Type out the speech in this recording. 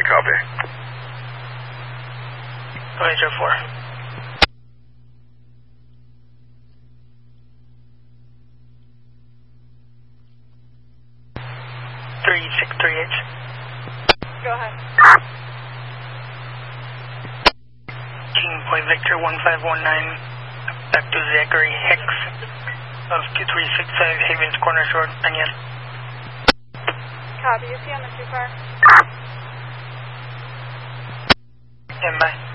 Copy. Voyager 4. Go ahead. King Point Victor 1519, back to Zachary Hicks of 2365 Havens Corners Road, Onion. Copy. You see on the 2 car? Stand by.